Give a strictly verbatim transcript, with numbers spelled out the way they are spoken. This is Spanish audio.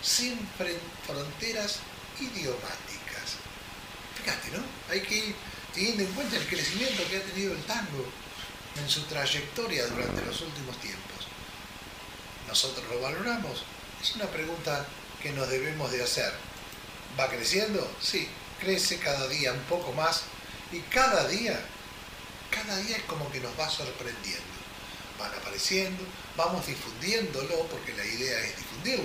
sin fronteras idiomáticas. Fíjate, ¿no? Hay que ir teniendo en cuenta el crecimiento que ha tenido el tango en su trayectoria durante los últimos tiempos. ¿Nosotros lo valoramos? Es una pregunta que nos debemos de hacer. ¿Va creciendo? Sí, crece cada día un poco más y cada día, cada día es como que nos va sorprendiendo. Van apareciendo, vamos difundiéndolo porque la idea es difundirlo.